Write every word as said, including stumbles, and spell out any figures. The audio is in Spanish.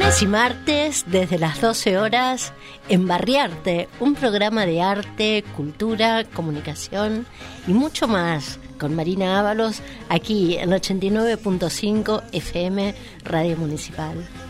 Y martes, desde las doce horas, Embarriarte, un programa de arte, cultura, comunicación y mucho más, con Marina Ábalos, aquí en ochenta y nueve punto cinco F M Radio Municipal.